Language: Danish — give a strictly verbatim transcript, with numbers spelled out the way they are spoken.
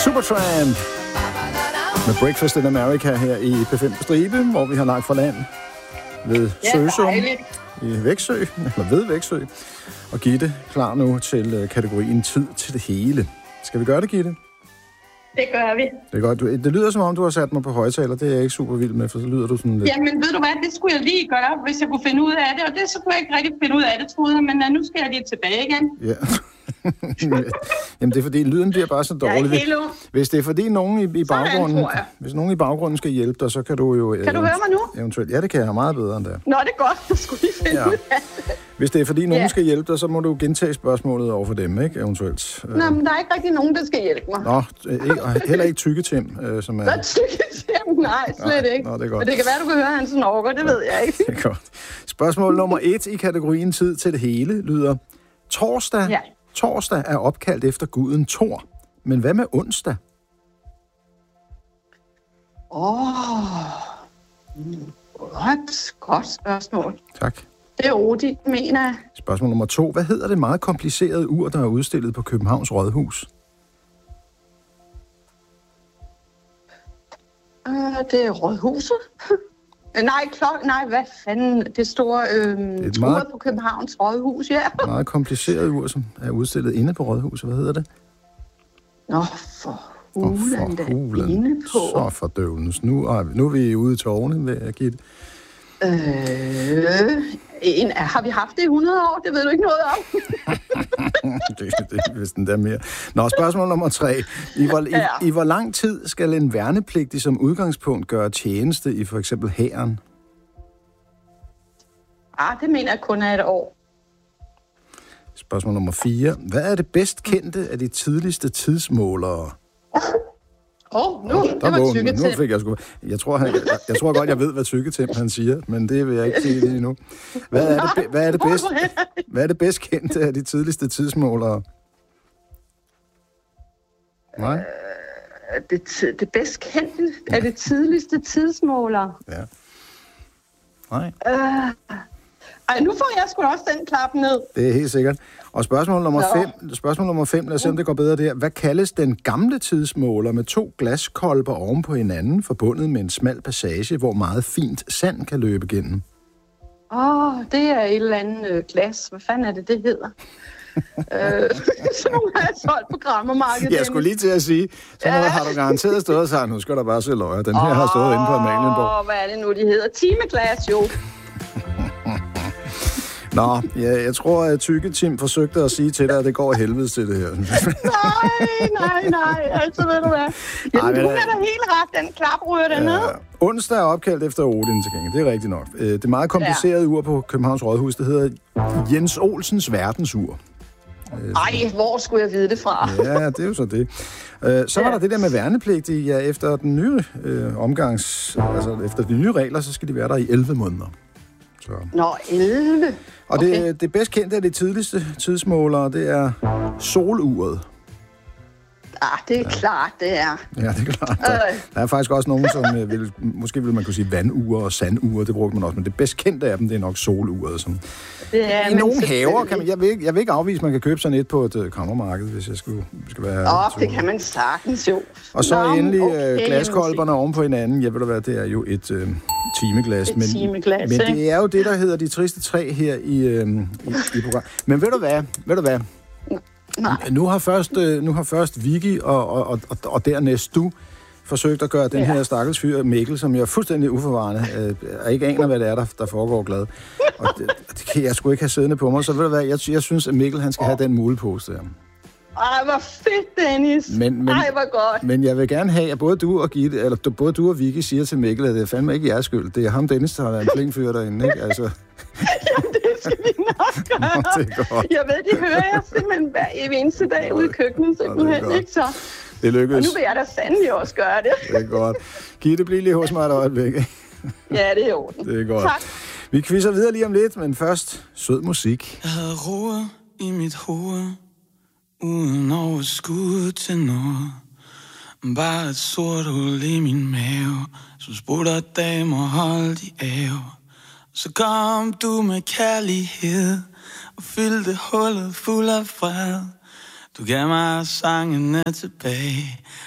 Supertramp med Breakfast in America her i P fem på Stribe, hvor vi har lagt fra land ved Ja, Søsum dejligt. i Væksø, eller ved Væksø. Og Gitte klar nu til kategorien tid til det hele. Skal vi gøre det, Gitte? Det gør vi. Det er godt. Du, det lyder som om, du har sat mig på højtaler. Det er jeg ikke super vild med, for så lyder du sådan lidt... Jamen, ved du hvad, det skulle jeg lige gøre, hvis jeg kunne finde ud af det. Og det så kunne jeg ikke rigtig finde ud af det, troede jeg. Men uh, nu skal jeg lige tilbage igen. Ja. Jamen, det er fordi, lyden bliver bare så dårlig. Jeg er helt ung. Hvis det er fordi, nogen i, i baggrunden... Sådan, hvis nogen i baggrunden skal hjælpe dig, så kan du jo... Kan du høre mig nu? Eventuelt. Ja, det kan jeg have meget bedre end det. Nå, det er godt. Jeg skulle lige finde Ja. ud af det. Hvis det er fordi, nogen Ja. skal hjælpe dig, så må du gentage spørgsmålet over for dem, ikke? Eventuelt. Nå, men der er ikke rigtig nogen, der skal hjælpe mig. Nå, ikke, og heller ikke Tykke-Tim, øh, som er... Hvad tykker Tim? Nej, slet Nej, ikke. nå, det er godt. Men det kan være, du kan høre, at han snorker. Det ved jeg ikke. Det er godt. Spørgsmål nummer et i kategorien tid til det hele lyder: Torsdag, Ja. torsdag er opkaldt efter guden Thor. Men hvad med onsdag? Åh, oh. Godt, godt spørgsmål. Tak. Det er Rudi, mener jeg. Spørgsmål nummer to. Hvad hedder det meget komplicerede ur, der er udstillet på Københavns Rådhus? Uh, det er Rådhuset. nej, klok, nej, hvad fanden? Det store øh, meget- meget... på Københavns Rådhus, ja. Meget kompliceret ur, som er udstillet inde på Rådhuset. Hvad hedder det? Nå, for Åh, hulen der hulen. inde på. Så for døvens. Nu er, nu er vi ude i tårne, vil jeg give det. Øh, en, har vi haft det i hundrede år? Det ved du ikke noget om. det, det er vist endda mere. Nå, spørgsmål nummer tre. I hvor, Ja. i, I hvor lang tid skal en værnepligtig som udgangspunkt gøre tjeneste i for eksempel hæren? ah, det mener jeg kun er et år. Spørgsmål nummer fire. Hvad er det bedst kendte af de tidligste tidsmålere? Åh, oh, nu, det Der var vågnede- Tykke nu Tim. fik jeg sgu... Jeg tror, han, jeg, jeg tror godt, jeg ved, hvad Tykke-Tim han siger, men det vil jeg ikke sige lige nu. Hvad er det, be- hvad er det bedst, hvad er det bedst kendte af de tidligste tidsmålere? Nej? Det, ti- det bedst kendte er det tidligste tidsmåler. Ja. Nej. Øh, ej, nu får jeg sgu da også den klap ned. Det er helt sikkert. Og spørgsmål nummer Nå. fem, spørgsmål nummer fem, lad os se, om det går bedre der. Hvad kaldes den gamle tidsmåler med to glaskolber oven på hinanden, forbundet med en smal passage, hvor meget fint sand kan løbe gennem? Åh, oh, det er et eller andet øh, glas. Hvad fanden er det, det hedder? øh, så nogle har jeg solgt på Grammermarkedet. Jeg skulle lige til at sige, så noget har du garanteret stået og sagt, nu skal der bare se løjer. Den her har stået inde på Amalienborg. Åh, hvad er det nu, de hedder? Timeglas, jo. Nå, ja, jeg tror, at Tykke-Tim forsøgte at sige til dig, at det går af helvede til det her. nej, nej, nej. Altså, ved du hvad? Jamen, Ej, men, du øh, er da helt ret. Den klap ryger dernede. Ja, onsdag er opkaldt efter Odin til gengæld. Det er rigtigt nok. Øh, Det meget komplicerede ur på Københavns Rådhus, det hedder Jens Olsens verdensur. Ej, hvor skulle jeg vide det fra? Ja, det er jo så det. Øh, Så var der det der med værnepligtige. Ja, efter den nye øh, omgangs... Altså, efter de nye regler, så skal de være der i elleve måneder. Så. Nå, elleve. Og Okay. det, det bedst kendte af de tidligste tidsmålere, det er soluret. Ah, det er ja. klart, det er. Ja, det er klart. Der, der er faktisk også nogen, som øh, vil, måske vil man kunne sige vandure og sandure, det brugte man også, men det bedst kendte af dem, det er nok soluret. Som Det er I nogle haver kan man, jeg vil, ikke, jeg vil ikke afvise, at man kan købe sådan et på et uh, kammermarked, hvis jeg skulle, skal være... Åh, oh, det kan man sagtens jo. Og så Nå, endelig okay, okay, glaskolberne oven på hinanden. Jeg ved da hvad, det er jo et øh, timeglas. Et men, timeglas, men ikke? det er jo det, der hedder de triste træ her i, øh, i, i programmet. Men ved du hvad, ved du hvad? Nej. Nu har først, øh, nu har først Vicky og, og, og, og dernæst du forsøgt at gøre den Ja. her stakkels fyr Mikkel, som jeg er fuldstændig uforvarende, øh, og ikke aner, hvad det er, der, der foregår glad. Og det, det kan jeg sgu ikke have siddende på mig. Så ved du hvad, jeg, jeg synes, at Mikkel han skal have den mulepose der. Ej, hvor fedt, Dennis. Men, men, Ej, hvor godt. Men jeg vil gerne have, at både du og Gitte, eller du- både du og Vicky siger til Mikkel, at det er fandme ikke jeres skyld. Det er ham, Dennis, der har været en flink fyr derinde, ikke? Altså, Jamen, det skal vi nok gøre. Nå, det er godt. Jeg ved, de hører jeg simpelthen hver eneste dag ude i køkkenet, simpelthen, godt. ikke så? det Og lykkedes. nu vil jeg da sandelig også gøre det. Det er godt. Gitte, bliv lige hos mig et øjeblik, ikke? Ja, det er i orden. Det er godt. Tak. Vi quizzer videre lige om lidt, men først sød musik. Jeg havde ro i mit hoved, uden overskud til noget. Bare et sort hul i min mave, så spurgte damer holdt i ave. Så kom du med kærlighed og fyldte hullet fuld af fred. Du gav mig sangene tilbage.